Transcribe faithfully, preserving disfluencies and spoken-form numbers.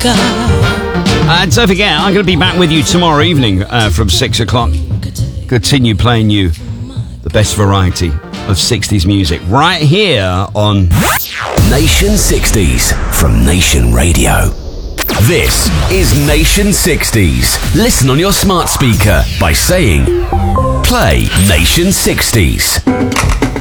And don't forget, I'm going to be back with you tomorrow evening uh, from six o'clock. Continue playing you the best variety of sixties music right here on Nation sixties from Nation Radio. This is Nation sixties. Listen on your smart speaker by saying, play Nation sixties.